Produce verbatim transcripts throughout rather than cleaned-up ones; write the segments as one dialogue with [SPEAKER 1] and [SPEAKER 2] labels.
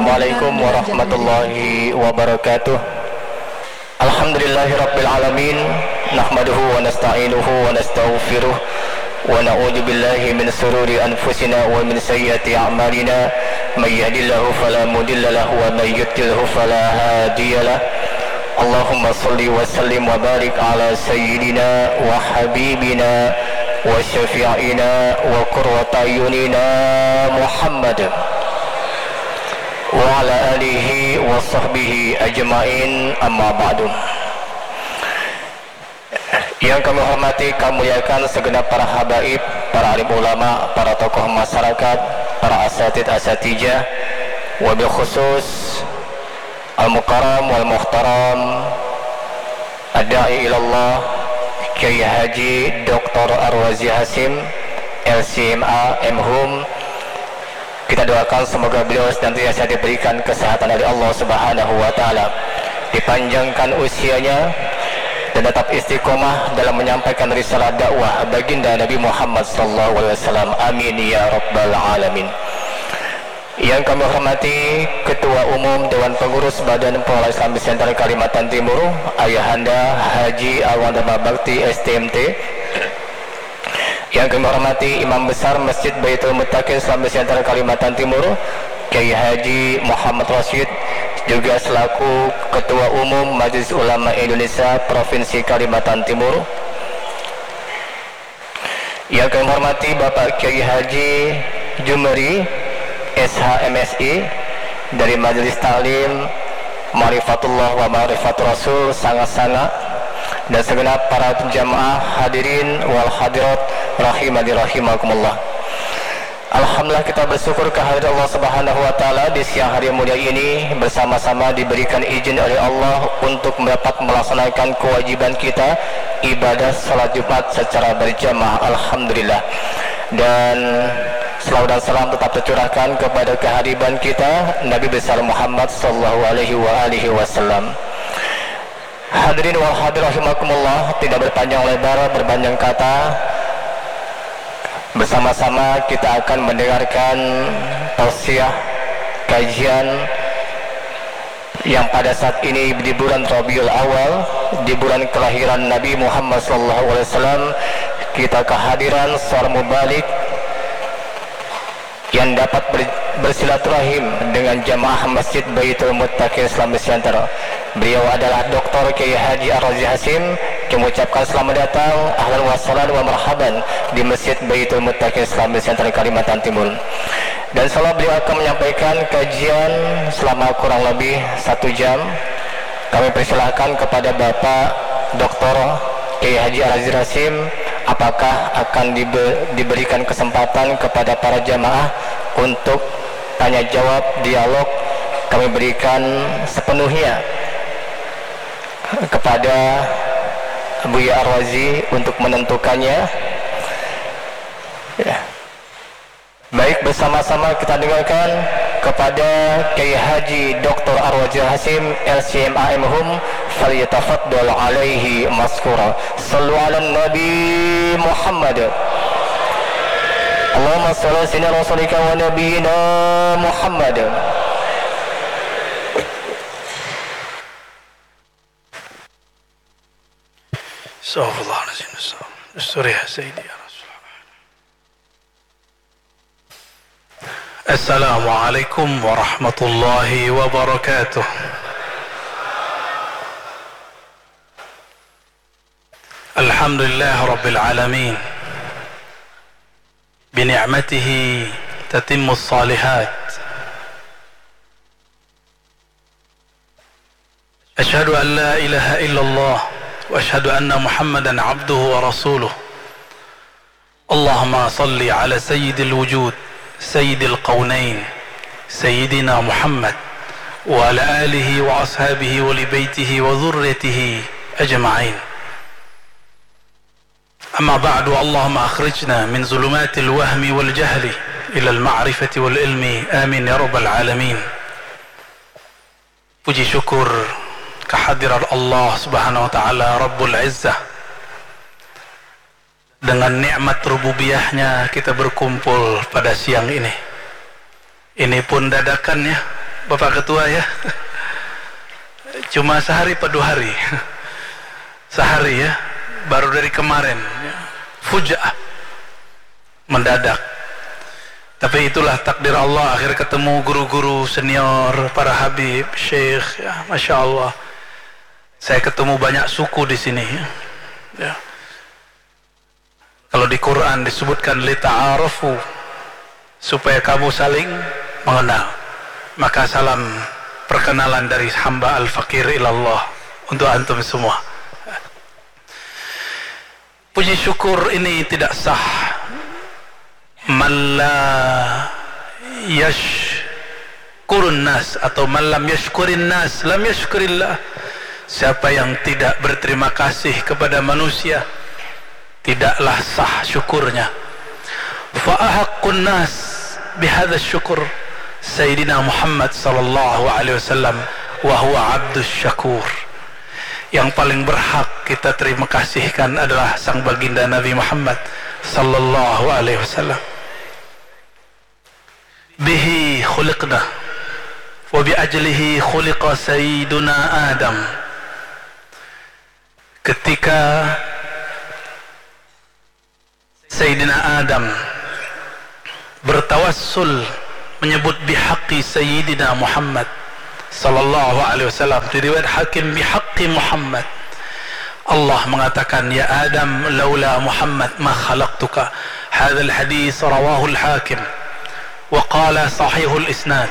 [SPEAKER 1] Assalamualaikum warahmatullahi wabarakatuh. Alhamdulillahirabbil alamin, nahmaduhu wa nasta'inuhu wa nastaghfiruh wa na'udzu billahi min shururi anfusina wa min sayyiati a'malina. May yahdihillahu fala mudilla lahu wa may yudlilhu fala hadiyalah. Allahumma shalli wa sallim wa barik ala sayyidina wa habibina wa syafi'ina wa qurrata ayunina Muhammad wa ala alihi wa sahbihi ajma'in, amma ba'du. Yang kami hormati, kami muliakan segenap para habaib, para alim ulama, para tokoh masyarakat, para asatid asatijah, wabil khusus al-mukarram wal-muhtaram ad-da'i ilallah Kiai Haji Doktor Arwazi Hasim L C M A M Hum. Kita doakan semoga beliau senantiasa diberikan kesehatan dari Allah Subhanahu wa taala, dipanjangkan usianya dan tetap istiqomah dalam menyampaikan risalah dakwah baginda Nabi Muhammad sallallahu alaihi wasallam. Amin ya rabbal alamin. Yang kami hormati Ketua Umum Dewan Pengurus Badan Pengelola Islam Center Kalimantan Timur, Ayahanda Haji Alwandama Bakti S T M T. Yang kami hormati Imam Besar Masjid Baitul Muttaqin Islam Center Kalimantan Timur, Kiai Haji Muhammad Rashid, juga selaku Ketua Umum Majelis Ulama Indonesia Provinsi Kalimantan Timur. Yang kami hormati Bapak Kiai Haji Jumeri S H M S I dari Majelis Ta'lim Ma'rifatullah wa Ma'rifatul Rasul sangat-sangat, dan segenap para jamaah hadirin wal hadirat rahimani rahimakumullah. Alhamdulillah, kita bersyukur kehadirat Allah Subhanahu wa taala di siang hari mulia ini, bersama-sama diberikan izin oleh Allah untuk dapat melaksanakan kewajiban kita ibadah salat Jumat secara berjamaah. Alhamdulillah. Dan selawat dan salam tetap tercurahkan kepada kehadiran kita Nabi besar Muhammad sallallahu alaihi wa alihi wasallam. Hadirin wal hadirat rahimakumullah, tidak berpanjang lebar berpanjang kata, bersama-sama kita akan mendengarkan tausiah kajian yang pada saat ini di bulan Rabiul Awal, di bulan kelahiran Nabi Muhammad sallallahu alaihi wasallam, kita kehadiran seorang mubalik yang dapat ber, bersilaturahim dengan jamaah Masjid Baitul Muttaqin Islamic Center. Beliau adalah Doktor Kiai Haji Arwazi Hasim. Kami mengucapkan selamat datang, ahlan wa sahlan wa marhaban di Masjid Baitul Muttaqin Islamic Center Kalimantan Timur. Dan insyaallah beliau akan menyampaikan kajian selama kurang lebih satu jam. Kami persilahkan kepada Bapak Doktor Kiai Haji Arwazi Hasim, apakah akan dibe diberikan kesempatan kepada para jamaah untuk tanya jawab, dialog. Kami berikan sepenuhnya kepada Buya Arwazi untuk menentukannya. Ya. Baik, bersama-sama kita dengarkan kepada Kiai Haji Doktor Arwazi Hasim L C M A M Hum, falyatafaddal alaihi maskura. Sallu ala Nabi Muhammad. Allahumma salli ala sayyidina rasulika wa nabiyina Muhammad. Astagfirullahaladzim. Astagfirullah ya Sayyidi ya Rasulullah. Assalamualaikum warahmatullahi wabarakatuh. Alhamdulillah Rabbil Alamin, bini'matihi tatimmu salihat. Ashhadu an la ilaha illallah wa ashhadu anna Muhammadan abduhu wa rasuluh. Allahumma salli ala sayyidil wujud, sayyidil qawnain, sayyidina Muhammad wa ala alihi wa ashabihi wa li baitihi wa dhurriyyatihi ajma'in. Amma ba'du, Allahumma akhrijna min zulumatil wahmi wal jahli ila al ma'rifati wal ilmi. Amin ya rabbal alamin. Puji syukur kehadiran Allah Subhanahu wa taala Rabbul Izzah. Dengan nikmat rububiyahnya kita berkumpul pada siang ini. Ini pun dadakan ya,
[SPEAKER 2] Bapak Ketua ya. Cuma sehari atau dua hari. Sehari ya, baru dari kemarin ya. Fuja'ah, mendadak. Tapi itulah takdir Allah, akhir ketemu guru-guru senior, para habib, syekh ya, Masya Allah. Saya ketemu banyak suku di sini ya. Ya. Kalau di Quran disebutkan lita'arafu, supaya kamu saling mengenal. Maka salam perkenalan dari hamba al-fakir ilallah untuk antum semua. Puji syukur ini tidak sah. Man la yashkurun nas atau man lam yashkurin nas lam yashkurillah. Siapa yang tidak berterima kasih kepada manusia, tidaklah sah syukurnya. Fa ahaqqun nas bihadha syukur Sayyidina Muhammad sallallahu alaihi wasallam wa huwa abdus syakur. Yang paling berhak kita terima kasihkan adalah sang baginda Nabi Muhammad sallallahu alaihi wasallam. Bihi khuliqna wa bi ajlihi khuliqa sayyiduna Adam. Ketika Sayyidina Adam bertawassul menyebut bihaqqi Sayyidina Muhammad sallallahu alaihi wasallam, diriwayat Hakim bihaqqi Muhammad, Allah mengatakan ya Adam laula Muhammad ma khalaqtuka. Hadzal hadis rawahu al-Hakim wa qala sahihul isnad.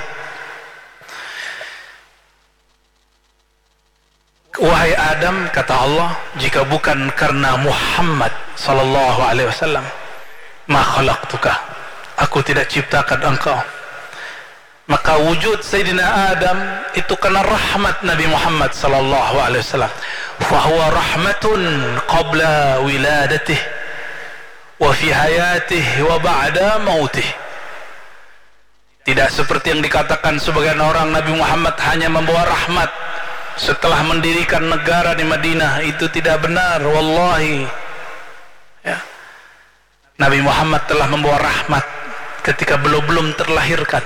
[SPEAKER 2] Wahai Adam, kata Allah, jika bukan karena Muhammad sallallahu alaihi wasallam, ma khalaqtuka, aku tidak ciptakan engkau. Maka wujud Sayyidina Adam itu karena rahmat Nabi Muhammad sallallahu alaihi wasallam. Fa huwa rahmatun qabla wiladatih wa fi hayatih wa ba'da mautih. Tidak seperti yang dikatakan sebagian orang, Nabi Muhammad hanya membawa rahmat setelah mendirikan negara di Madinah. Itu tidak benar, wallahi ya. Nabi Muhammad telah membawa rahmat ketika belum-belum terlahirkan.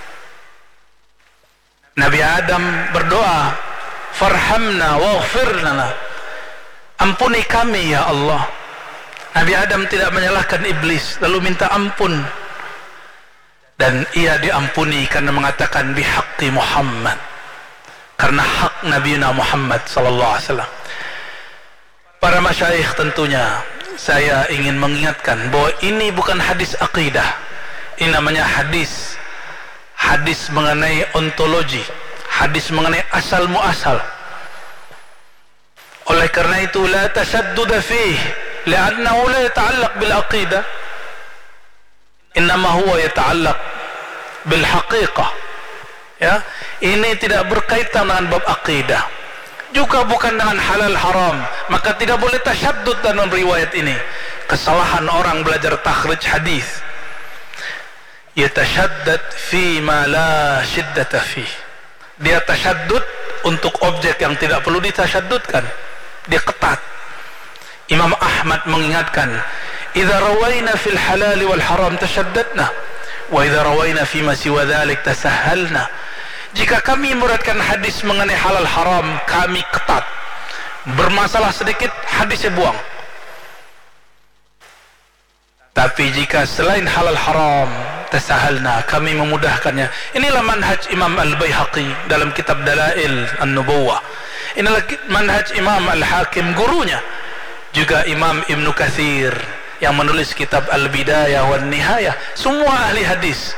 [SPEAKER 2] Nabi Adam berdoa, farhamna waghfir lana, ampuni kami ya Allah. Nabi Adam tidak menyalahkan iblis, lalu minta ampun, dan ia diampuni karena mengatakan bihaqqi Muhammad, karena hak Nabi Muhammad sallallahu alaihi wasallam. Para masyayikh, tentunya saya ingin mengingatkan bahwa ini bukan hadis akidah, ini namanya hadis hadis mengenai ontologi, hadis mengenai asal muasal. Oleh karena itu la tashaddud fihi li'annahu la yata'allaq bil aqidah, innama huwa yata'allaq bil haqiqah ya. Ini tidak berkaitan dengan bab akidah, juga bukan dengan halal haram, maka tidak boleh tasyaddud dalam riwayat ini. Kesalahan orang belajar takhrij hadis, yatashaddad fi ma la shiddata fi. Dia tasyaddud untuk objek yang tidak perlu ditasyaddudkan, dia ketat. Imam Ahmad mengingatkan, idza rawaina fil halal wal haram tashaddadna wa idza rawaina fi ma siwa dzalik tasahhalna. Jika kami memuratkan hadis mengenai halal haram, kami ketat. Bermasalah sedikit, hadisnya buang. Tapi jika selain halal haram, tasahalna, kami memudahkannya. Inilah manhaj Imam Al-Baihaqi dalam kitab Dalail An-Nubuwah. Inilah manhaj Imam Al-Hakim, gurunya. Juga Imam Ibn Katsir yang menulis kitab Al-Bidayah wan Nihayah. Semua ahli hadis.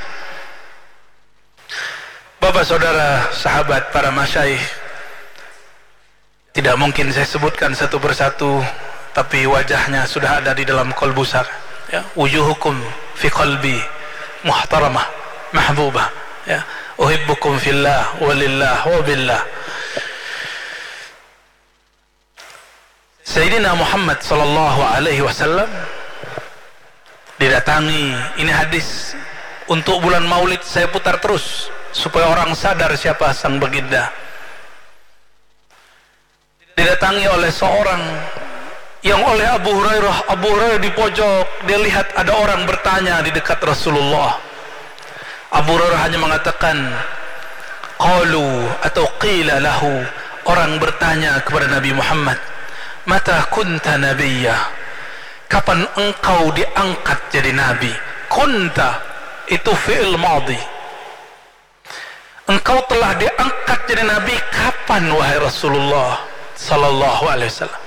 [SPEAKER 2] Bapak, saudara, sahabat, para masyayikh, tidak mungkin saya sebutkan satu persatu, tapi wajahnya sudah ada di dalam qalbu saya ya. Wujuhukum fi qalbi muhtaramah mahbubah ya. Uhibbukum fillah walillah wabillah. Sayyidina Muhammad sallallahu alaihi wasallam didatangi, ini hadis untuk bulan Maulid saya putar terus supaya orang sadar siapa sang baginda. Didatangi oleh seorang yang oleh Abu Hurairah, Abu Hurairah di pojok, dia lihat ada orang bertanya di dekat Rasulullah. Abu Hurairah hanya mengatakan, qalu atau qila lahu, orang bertanya kepada Nabi Muhammad, mata kunta nabiyya, kapan engkau diangkat jadi nabi? Kunta itu fi'il madhi, engkau telah diangkat jadi nabi kapan wahai Rasulullah sallallahu alaihi wasallam?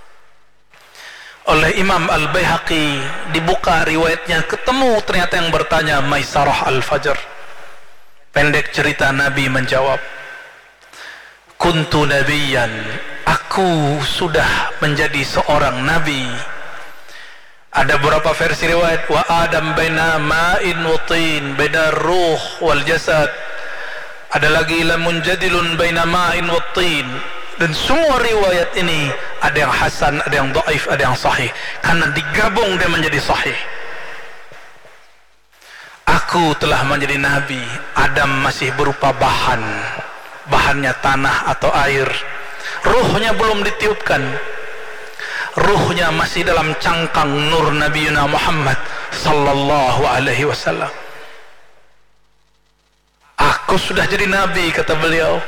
[SPEAKER 2] Oleh Imam Al-Baihaqi dibuka riwayatnya, ketemu ternyata yang bertanya Maisarah Al-Fajr. Pendek cerita, Nabi menjawab, kuntu nabiyan, aku sudah menjadi seorang nabi. Ada beberapa versi riwayat, wa Adam baina ma'in wa tin, baina ruh wal jasad. Ada lagi la munjadilun baina ma'in wa tin. Dan semua riwayat ini ada yang hasan, ada yang dhaif, ada yang sahih, karena digabung dia menjadi sahih. Aku telah menjadi nabi, Adam masih berupa bahan, bahannya tanah atau air, ruhnya belum ditiupkan, ruhnya masih dalam cangkang nur Nabiuna Muhammad sallallahu alaihi wasallam. Aku sudah jadi nabi, kata beliau.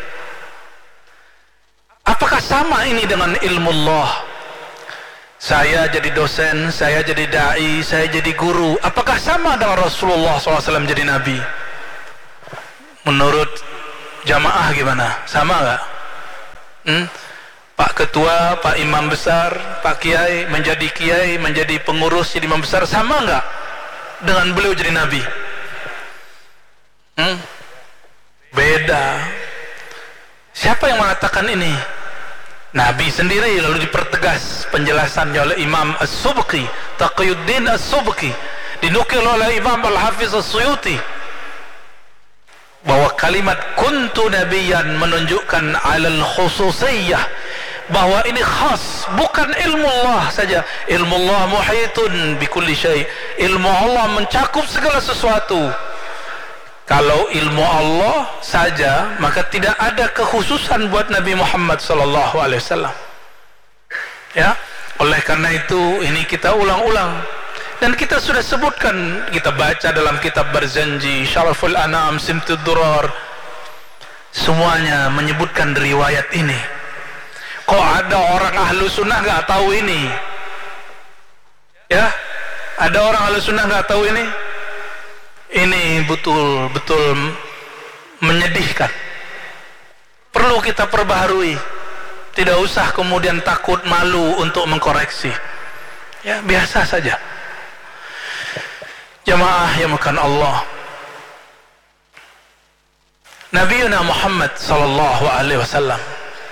[SPEAKER 2] Apakah sama ini dengan ilmu Allah? Saya jadi dosen, saya jadi da'i, saya jadi guru. Apakah sama dengan Rasulullah shallallahu alaihi wasallam jadi nabi? Menurut jamaah gimana? Sama gak? Hmm? Pak Ketua, Pak Imam Besar, Pak Kiai menjadi Kiai, menjadi pengurus, jadi Imam Besar, sama gak dengan beliau jadi nabi? Hmm? Beda. Siapa yang mengatakan ini? Nabi sendiri. Lalu dipertegas penjelasannya oleh Imam As-Subki, Taqiyuddin As-Subki, dinukil oleh Imam Al-Hafiz As-Suyuti, bahwa kalimat kuntu nabiyan menunjukkan alal khususiyah, bahwa ini khas, bukan ilmu Allah saja. Ilmu Allah muhitun bikulli syai', ilmu Allah mencakup segala sesuatu. Kalau ilmu Allah saja, maka tidak ada kekhususan buat Nabi Muhammad sallallahu alaihi wasallam. Ya, oleh karena itu ini kita ulang-ulang, dan kita sudah sebutkan, kita baca dalam kitab Barzanji, Syaraful Anam, Simtud Durar, semuanya menyebutkan riwayat ini. Kok ada orang ahlu sunnah nggak tahu ini? Ya, ada orang ahlu sunnah nggak tahu ini? Ini betul-betul menyedihkan. Perlu kita perbaharui. Tidak usah kemudian takut, malu untuk mengkoreksi. Ya, biasa saja. Jamaah yang makan Allah, Nabiuna Muhammad sallallahu alaihi wasallam,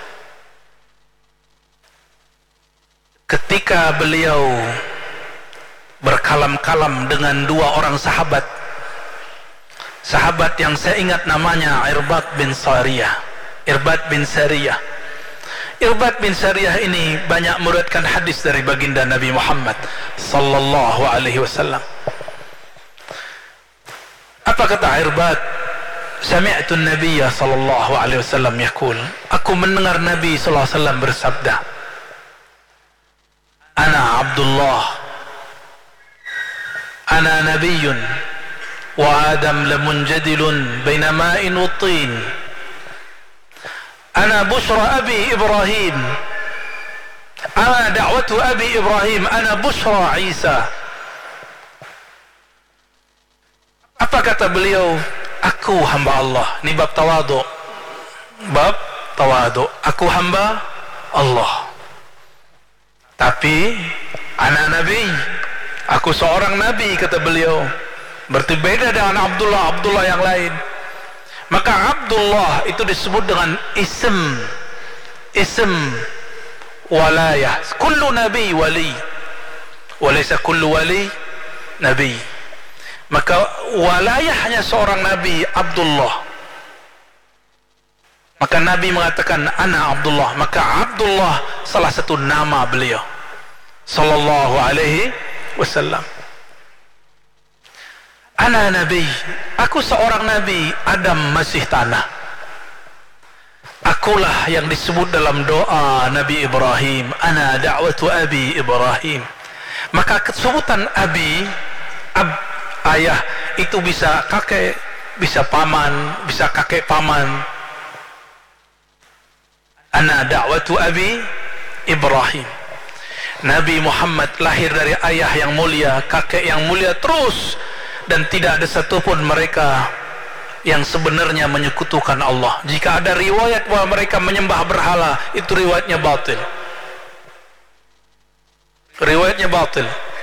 [SPEAKER 2] ketika beliau berkalam-kalam dengan dua orang sahabat, sahabat yang saya ingat namanya Irbad bin Sariyah. Irbad bin Sariyah. Irbad bin Sariyah ini banyak meriwayatkan hadis dari baginda Nabi Muhammad sallallahu alaihi wasallam. Apa kata Irbad? Sami'tu an-nabiyya sallallahu alaihi wasallam yaqul, aku mendengar Nabi sallallahu alaihi wasallam bersabda, ana Abdullah, ana nabiyyun, wa Adam lamunjadilun baina ma'in wa tin, ana bushra abi Ibrahim, ana da'watu abi Ibrahim, ana bushra Isa. Apa kata beliau? Aku hamba Allah. Ini bab tawadu, bab tawadu. Aku hamba Allah, tapi anak nabi, aku seorang nabi, kata beliau. Berarti beda dengan Abdullah, Abdullah yang lain. Maka Abdullah itu disebut dengan ism, ism walayah. Kullu nabi wali, walaysa kullu wali nabi. Maka walayah hanya seorang nabi, Abdullah. Maka Nabi mengatakan ana Abdullah, maka Abdullah salah satu nama beliau sallallahu alaihi wasallam. Ana nabi, aku seorang nabi, Adam masih tanah. Akulah yang disebut dalam doa Nabi Ibrahim, ana da'watu abi Ibrahim. Maka kesebutan abi, ab, ayah, itu bisa kakek, bisa paman, bisa kakek paman, Ana da'watu abi Ibrahim. Nabi Muhammad lahir dari ayah yang mulia, kakek yang mulia terus, dan tidak ada satupun mereka yang sebenarnya menyekutukan Allah. Jika ada riwayat bahwa mereka menyembah berhala, itu riwayatnya batil. Riwayatnya batil.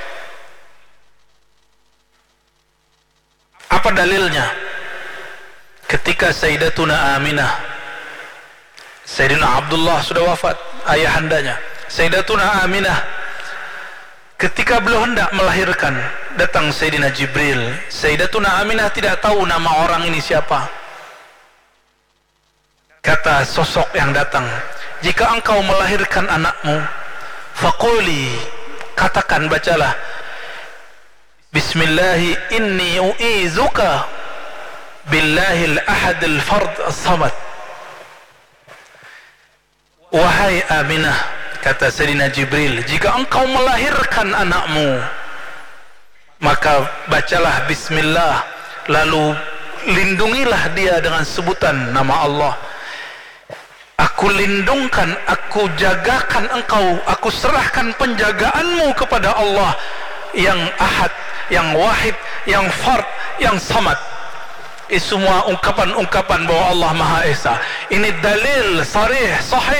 [SPEAKER 2] Apa dalilnya? Ketika Sayyidatuna Aminah, Sayyidina Abdullah sudah wafat, ayahandanya. Sayyidatuna Aminah ketika beliau hendak melahirkan, datang Sayyidina Jibril. Sayyidatuna Aminah tidak tahu nama orang ini siapa. Kata sosok yang datang, jika engkau melahirkan anakmu, faquli, katakan, bacalah, Bismillahi inni u'izuka billahil ahadil fard as-samad. Wahai Aminah, kata Sayyidina Jibril, jika engkau melahirkan anakmu, maka bacalah Bismillah, lalu lindungilah dia dengan sebutan nama Allah. Aku lindungkan, aku jagakan engkau, aku serahkan penjagaanmu kepada Allah yang ahad, yang wahid, yang fard, yang samad. Ini semua ungkapan-ungkapan bahwa Allah Maha Esa. Ini dalil sarih, sahih